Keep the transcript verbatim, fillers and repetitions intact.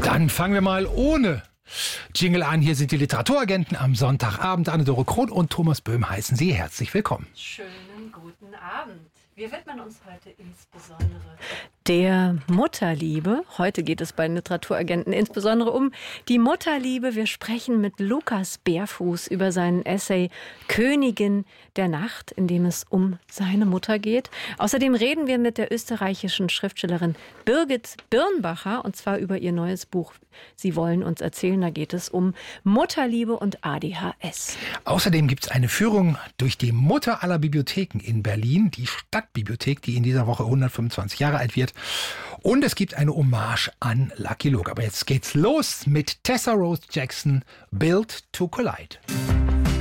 Dann fangen wir mal ohne Jingle an. Hier sind die Literaturagenten am Sonntagabend. Anne-Dore Krohn und Thomas Böhm heißen Sie herzlich willkommen. Schönen guten Abend. Wir widmen uns heute insbesondere der Mutterliebe. Heute geht es bei den Literaturagenten insbesondere um die Mutterliebe. Wir sprechen mit Lukas Bärfuß über seinen Essay Königin der Nacht, in dem es um seine Mutter geht. Außerdem reden wir mit der österreichischen Schriftstellerin Birgit Birnbacher, und zwar über ihr neues Buch Sie wollen uns erzählen. Da geht es um Mutterliebe und A D H S. Außerdem gibt es eine Führung durch die Mutter aller Bibliotheken in Berlin, die Stadtbibliothek, die in dieser Woche hundertfünfundzwanzig Jahre alt wird. Und es gibt eine Hommage an Lucky Luke. Aber jetzt geht's los mit Tessa Rose Jackson, Built to Collide.